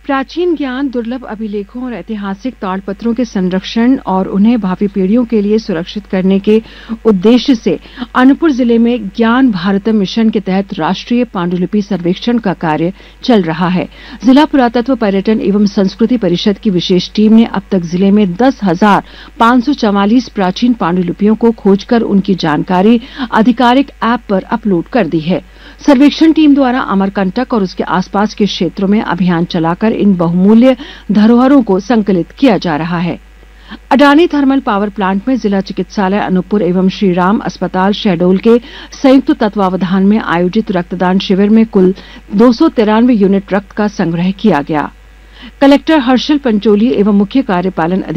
प्राचीन ज्ञान, दुर्लभ अभिलेखों और ऐतिहासिक ताड़पत्रों के संरक्षण और उन्हें भावी पीढ़ियों के लिए सुरक्षित करने के उद्देश्य से अनूपपुर जिले में ज्ञान भारतम मिशन के तहत राष्ट्रीय पांडुलिपि सर्वेक्षण का कार्य चल रहा है। जिला पुरातत्व, पर्यटन एवं संस्कृति परिषद की विशेष टीम ने अब तक जिले में 10,544 प्राचीन पांडुलिपियों को खोजकर उनकी जानकारी आधिकारिक ऐप पर अपलोड कर दी है। सर्वेक्षण टीम द्वारा अमरकंटक और उसके आसपास के क्षेत्रों में अभियान चलाकर इन बहुमूल्य धरोहरों को संकलित किया जा रहा है। अडानी थर्मल पावर प्लांट में जिला चिकित्सालय अनूपपुर एवं श्रीराम अस्पताल शहडोल के संयुक्त तत्वावधान में आयोजित रक्तदान शिविर में कुल 293 यूनिट रक्त का संग्रह किया गया। कलेक्टर हर्षल पंचोली एवं मुख्य कार्यपालन